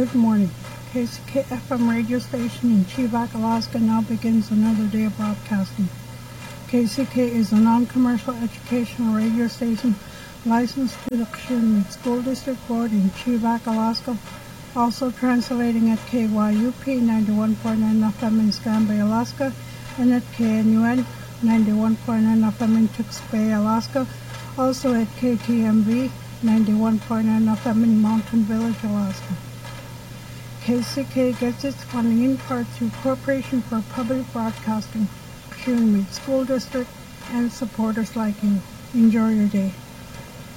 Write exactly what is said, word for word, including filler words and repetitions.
Good morning. K C K F M radio station in Chevak, Alaska now begins another day of broadcasting. K C K is a non-commercial educational radio station licensed to the Kshun School District Board in Chevak, Alaska, also translating at K Y U P ninety-one point nine F M in Stanbay, Alaska, and at K N U N ninety-one point nine F M in Tewksbury, Alaska, also at K T M V ninety-one point nine F M in Mountain Village, Alaska. K C K gets its funding in part through Corporation for Public Broadcasting, Kshun School District, and supporters like you. Enjoy your day.